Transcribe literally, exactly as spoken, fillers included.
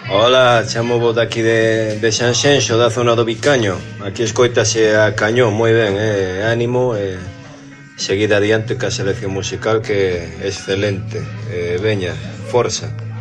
Hola, chamo vos daqui de, de Sanxenxo, da zona do Vicaño. Aquí escoitase a cañón, moi ben, eh? Ánimo, e eh, seguir adiante ca selección musical que é excelente. Eh, veña, forza.